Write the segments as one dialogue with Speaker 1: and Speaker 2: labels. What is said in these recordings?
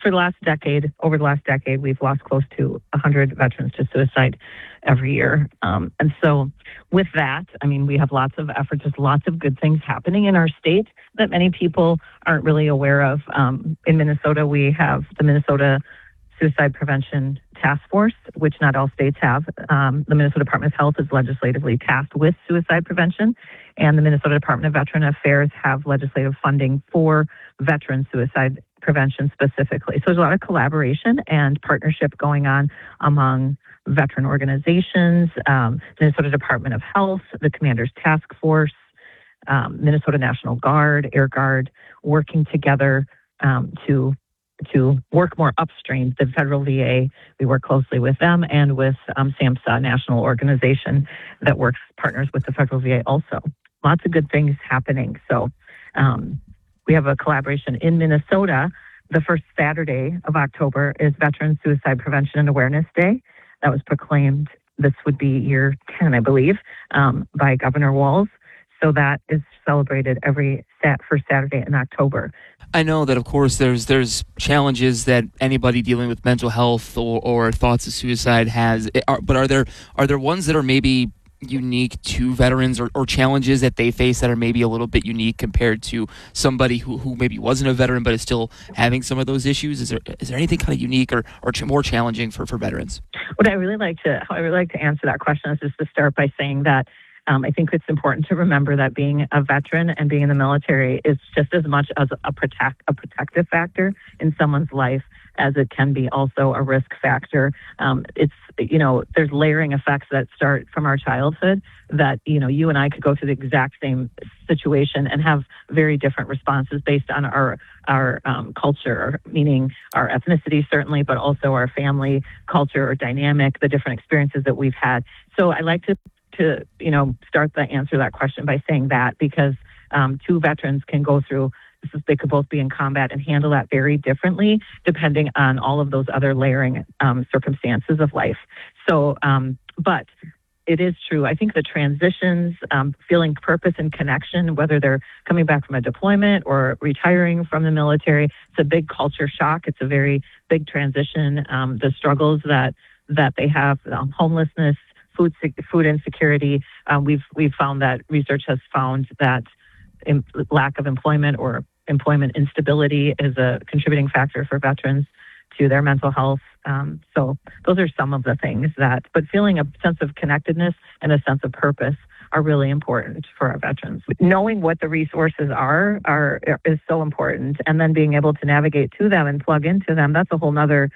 Speaker 1: for the last decade, over the last decade, we've lost close to 100 veterans to suicide every year. And so with that, I mean, we have lots of efforts. There's lots of good things happening in our state that many people aren't really aware of. In Minnesota, we have the Minnesota Suicide Prevention Task Force, which not all states have. The Minnesota Department of Health is legislatively tasked with suicide prevention, and the Minnesota Department of Veteran Affairs have legislative funding for veteran suicide prevention specifically. So there's a lot of collaboration and partnership going on among veteran organizations, Minnesota Department of Health, the Commander's Task Force, Minnesota National Guard, Air Guard, working together to work more upstream. The federal VA, we work closely with them, and with SAMHSA, national organization that partners with the federal VA also. Lots of good things happening. So we have a collaboration in Minnesota. The first Saturday of October is Veteran Suicide Prevention and Awareness Day. That was proclaimed, this would be year 10, I believe, by Governor Walz. So that is celebrated every first Saturday in October.
Speaker 2: I know that, of course, there's challenges that anybody dealing with mental health or thoughts of suicide has. But are there ones that are maybe unique to veterans, or challenges that they face that are maybe a little bit unique compared to somebody who maybe wasn't a veteran but is still having some of those issues? Is there anything kind of unique or more challenging for veterans?
Speaker 1: How I really like to answer that question is just to start by saying that I think it's important to remember that being a veteran and being in the military is just as much as a protective factor in someone's life as it can be also a risk factor. There's layering effects that start from our childhood that, you and I could go through the exact same situation and have very different responses based on our culture, meaning our ethnicity certainly, but also our family culture or dynamic, the different experiences that we've had. So I like to start the answer to that question by saying that, because two veterans can go through, they could both be in combat and handle that very differently depending on all of those other layering circumstances of life. So, but it is true. I think the transitions, feeling purpose and connection, whether they're coming back from a deployment or retiring from the military, it's a big culture shock. It's a very big transition. The struggles that they have, homelessness, food insecurity. We've found that research has found that lack of employment or employment instability is a contributing factor for veterans to their mental health. So those are some of the things but feeling a sense of connectedness and a sense of purpose are really important for our veterans. Knowing what the resources is so important, and then being able to navigate to them and plug into them, that's a whole another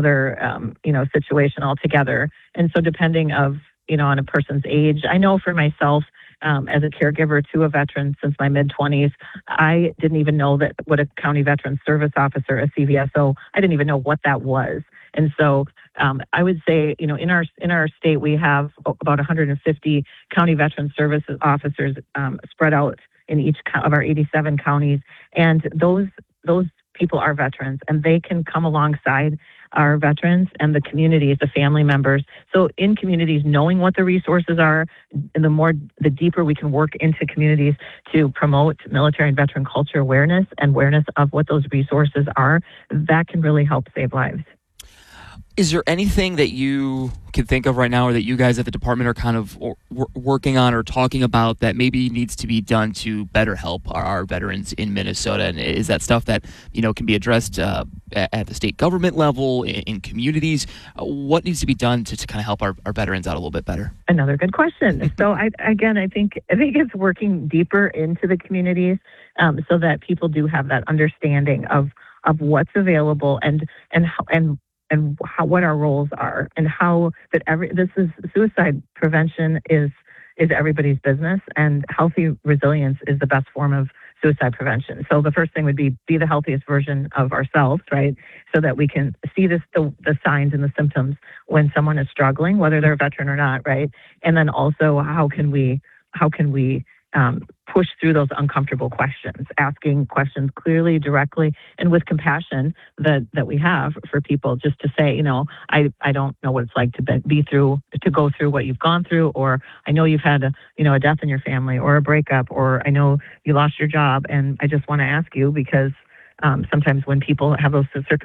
Speaker 1: situation altogether. And so depending on a person's age, I know for myself, as a caregiver to a veteran since my mid-20s, I didn't even know what a County Veteran Service Officer, a CVSO, I didn't even know what that was. And so I would say, in our state, we have about 150 County Veteran Service Officers spread out in each of our 87 counties. And those people are veterans, and they can come alongside our veterans and the communities, the family members. So in communities, knowing what the resources are, and the deeper we can work into communities to promote military and veteran culture awareness and awareness of what those resources are, that can really help save lives.
Speaker 2: Is there anything that you can think of right now, or that you guys at the department are kind of working on or talking about that maybe needs to be done to better help our veterans in Minnesota? And is that stuff that can be addressed at the state government level, in communities? What needs to be done to kind of help our veterans out a little bit better?
Speaker 1: Another good question. So I think it's working deeper into the communities so that people do have that understanding of what's available and what our roles are, and how that suicide prevention is everybody's business, and healthy resilience is the best form of suicide prevention. So the first thing would be the healthiest version of ourselves, right? So that we can see the signs and the symptoms when someone is struggling, whether they're a veteran or not, right? And then also how can we push through those uncomfortable questions, asking questions clearly, directly, and with compassion that we have for people, just to say, I don't know what it's like to go through what you've gone through, or I know you've had a death in your family, or a breakup, or I know you lost your job, and I just want to ask you, because sometimes when people have those